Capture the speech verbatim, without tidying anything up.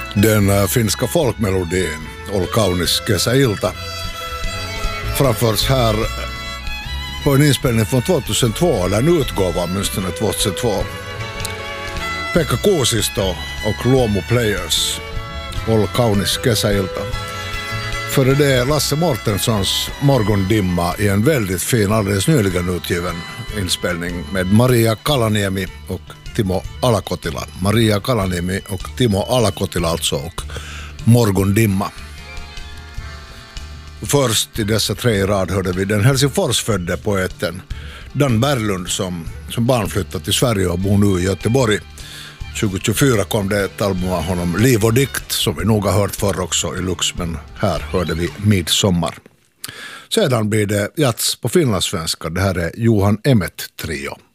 Den äh, finska folkmelodin Ol kaunis kesäilta framförs här på en inspelning från tjugohundratvå, eller en utgåva åtminstone tjugohundratvå. Pekka Kuusisto och Luomu Players, Ol kaunis kesäilta. Före det Lasse Mortenssons Morgondimma i en väldigt fin, alldeles nyligen utgiven inspelning med Maria Kalaniemi och Timo Alakotila. Maria Kalaniemi och Timo Alakotila alltså, och Morgondimma. Först i dessa tre i rad hörde vi den Helsingforsfödde poeten Dan Berglund som, som barn flyttade till Sverige och bor nu i Göteborg. tjugo tjugofyra kom det ett album av honom, Liv och dikt, som vi nog har hört förr också i Lux, men här hörde vi Midsommar. Sedan blir det jazz på finlandssvenska. Det här är Johan Emmet Trio.